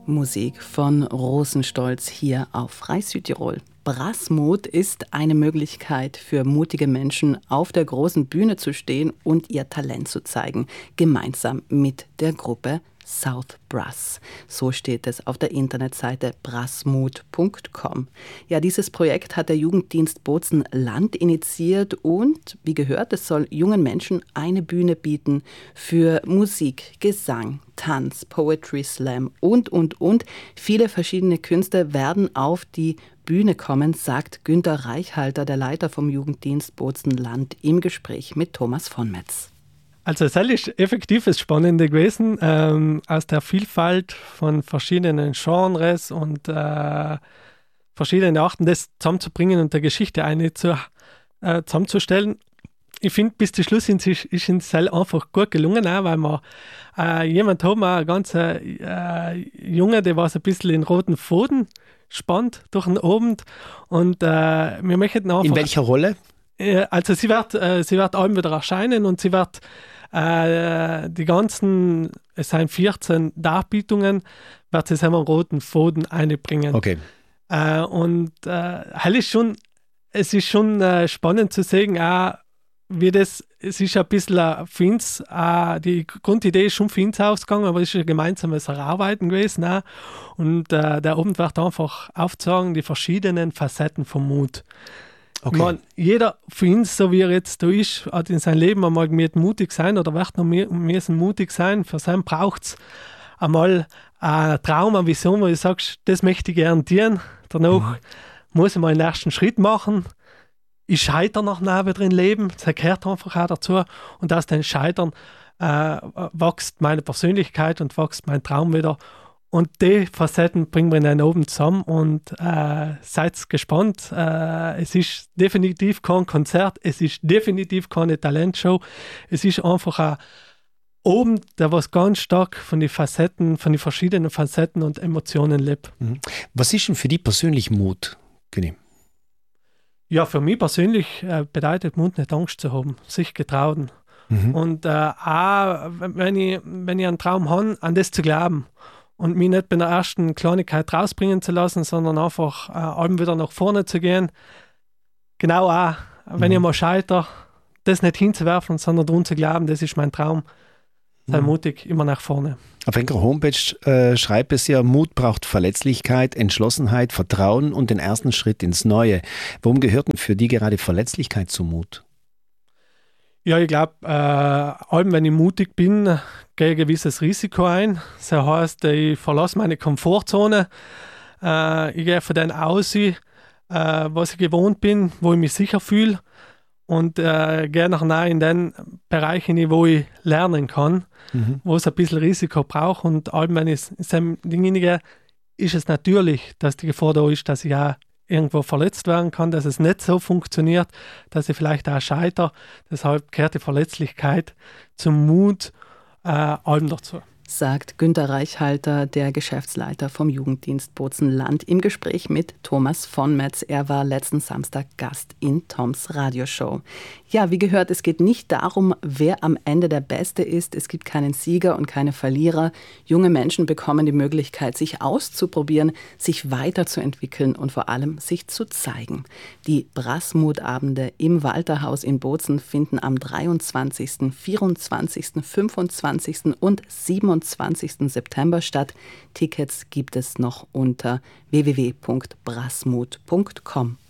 Musik von Rosenstolz hier auf Frei Südtirol. Brassmut ist eine Möglichkeit für mutige Menschen, auf der großen Bühne zu stehen und ihr Talent zu zeigen, gemeinsam mit der Gruppe South Brass. So steht es auf der Internetseite brassmut.com. Ja, dieses Projekt hat der Jugenddienst Bozen-Land initiiert und, wie gehört, es soll jungen Menschen eine Bühne bieten für Musik, Gesang, Tanz, Poetry Slam und. Viele verschiedene Künste werden auf die Bühne kommen, sagt Günter Reichhalter, der Leiter vom Jugenddienst Bozen-Land, im Gespräch mit Thomas von Metz. Also es ist effektiv das Spannende gewesen, aus der Vielfalt von verschiedenen Genres und verschiedenen Arten das zusammenzubringen und der Geschichte zusammenzustellen. Ich finde, bis zum Schluss ist es einfach gut gelungen, auch, weil wir jemand haben, ein ganz Junge, der war so ein bisschen in roten Faden spannt durch den Abend und wir möchten einfach... In welcher Rolle? Also sie wird abends wieder erscheinen und sie wird die ganzen, es sind 14 Darbietungen, wird sie einen roten Faden einbringen. Okay. Es ist schon spannend zu sehen, auch, wie das, es ist ein bisschen für uns, die Grundidee ist schon für uns ausgegangen, aber es ist ein gemeinsames Erarbeiten gewesen. Auch. Und der Abend wird einfach aufzeigen, die verschiedenen Facetten vom Mut. Okay. Man, jeder von uns, so wie er jetzt da ist, hat in seinem Leben einmal mutig sein oder wird noch müssen mutig sein. Für sein braucht es einmal einen Traum, eine Vision, wo du sagst, das möchte ich gerne tun. Danach muss ich mal den ersten Schritt machen. Ich scheitere noch wieder im Leben, das gehört einfach auch dazu. Und aus dem Scheitern wächst meine Persönlichkeit und wächst mein Traum wieder. Und die Facetten bringen wir dann oben zusammen und seid gespannt. Es ist definitiv kein Konzert, es ist definitiv keine Talentshow. Es ist einfach ein Abend, der was ganz stark von den verschiedenen Facetten und Emotionen lebt. Was ist denn für dich persönlich Mut, Günni? Ja, für mich persönlich bedeutet Mut nicht Angst zu haben, sich getrauen. Und auch, wenn ich einen Traum habe, an das zu glauben. Und mich nicht bei der ersten Kleinigkeit rausbringen zu lassen, sondern einfach abends wieder nach vorne zu gehen. Genau auch, wenn ich mal scheitere, das nicht hinzuwerfen, sondern daran zu glauben, das ist mein Traum. Sei mutig, immer nach vorne. Auf eurer Homepage schreibt es ja, Mut braucht Verletzlichkeit, Entschlossenheit, Vertrauen und den ersten Schritt ins Neue. Warum gehört denn für dich gerade Verletzlichkeit zum Mut? Ja, ich glaube, wenn ich mutig bin, gehe ich ein gewisses Risiko ein. Das heißt, ich verlasse meine Komfortzone. Ich gehe von dem aus, was ich gewohnt bin, wo ich mich sicher fühle. Und gehe nachher in den Bereich hinein, wo ich lernen kann, wo es ein bisschen Risiko braucht. Und wenn ich in Dinge gehe, ist es natürlich, dass die Gefahr da ist, dass ich auch irgendwo verletzt werden kann, dass es nicht so funktioniert, dass ich vielleicht auch scheitere. Deshalb gehört die Verletzlichkeit zum Mut allem dazu. Sagt Günter Reichhalter, der Geschäftsleiter vom Jugenddienst Bozen-Land, im Gespräch mit Thomas von Metz. Er war letzten Samstag Gast in Toms Radioshow. Ja, wie gehört, es geht nicht darum, wer am Ende der Beste ist. Es gibt keinen Sieger und keine Verlierer. Junge Menschen bekommen die Möglichkeit, sich auszuprobieren, sich weiterzuentwickeln und vor allem sich zu zeigen. Die Brassmut-Abende im Walterhaus in Bozen finden am 23., 24., 25. und 27. September statt. Tickets gibt es noch unter www.brassmut.com.